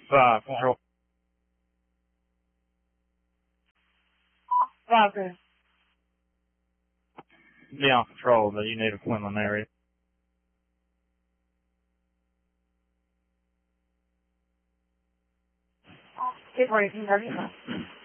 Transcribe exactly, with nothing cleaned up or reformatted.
Five, control. Five, good. Be on control, but you need a Quinlan area. Get ready, can you hear me?